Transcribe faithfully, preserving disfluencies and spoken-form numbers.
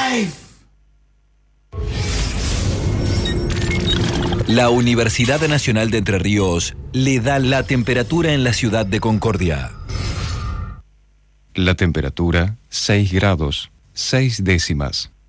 Life. La Universidad Nacional de Entre Ríos le da la temperatura en la ciudad de Concordia. La temperatura, seis grados, seis décimas.